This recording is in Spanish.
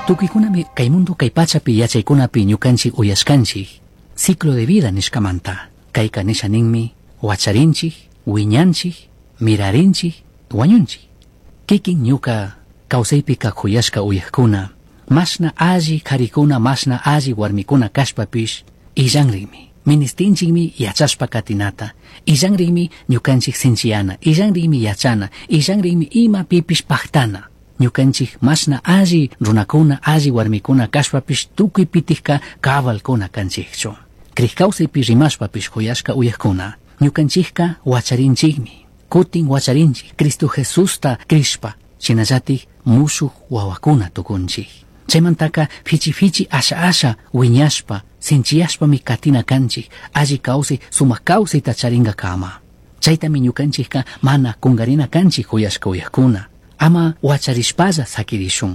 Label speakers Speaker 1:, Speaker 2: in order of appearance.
Speaker 1: Tukuykunami kay mundo kay pachapi yachaykunapi ñukanchik uyashkanchik ciclo de vida nishkamanta. Kayka nishaninmi wacharinchik, wiñanchik, mirarinchik, wañunchik. Kikin ñuka kawsaypi kakuyashka uyajkuna mashna alli karikuna mashna alli warmikuna kashpapish illanrinmi. Ministinchikmi yachashpa katinata, illanrinmi ñukanchik sinchiyana, illanrinmi yachana, illanrinmi ima pipish paktana. Ñukanchik mashna alli runakuna, alli warmikuna kashpapish tukuy pitikka kabalkuna kanchikchu. Krikawsaypi rimashpapish kuyashka uyajkuna ñukanchikka wacharinchikmi, kutin wacharinchik Cristo Jesusta krishpa, shinallatik mushuk wawakuna tukunchik. Chaymantaka fichi asha wiñashpa, sinchiyashpami katina kanchik, alli kawsay sumak kawsayta charinga kama. Chaytami ñukanchikka mana kungarina kanchik kuyashka uyajkuna. Ama wacharishpalla sakirishun.